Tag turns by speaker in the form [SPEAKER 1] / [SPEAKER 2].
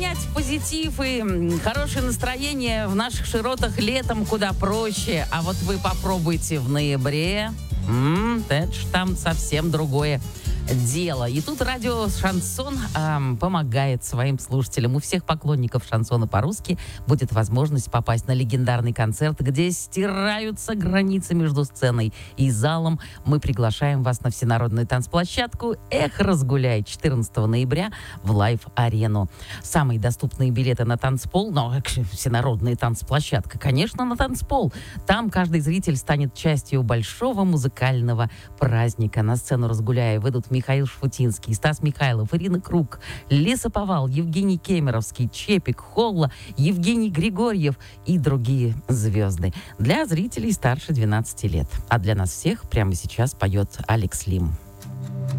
[SPEAKER 1] сохранять позитив и хорошее настроение в наших широтах летом куда проще. А вот вы попробуйте в ноябре, это ж там совсем другое дело. И тут радио «Шансон» помогает своим слушателям. У всех поклонников шансона по-русски будет возможность попасть на легендарный концерт, где стираются границы между сценой и залом. Мы приглашаем вас на всенародную танцплощадку «Эх, разгуляй» 14 ноября в Лайв-арену. Самые доступные билеты на танцпол, но всенародная танцплощадка, конечно, на танцпол. Там каждый зритель станет частью большого музыкального праздника. На сцену «Разгуляя» выйдут Михаил Шфутинский, Стас Михайлов, Ирина Круг, Лесоповал, Евгений Кемеровский, Чепик, Холла, Евгений Григорьев и другие звезды. Для зрителей старше 12 лет. А для нас всех прямо сейчас поет Алекс Лим.